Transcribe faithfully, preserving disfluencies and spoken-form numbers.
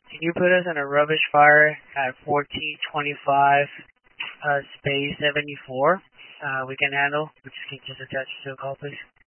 Can you put us on a rubbish fire at fourteen twenty-five uh, space seventy-four? Uh, we can handle. We just can just attach to a call, please.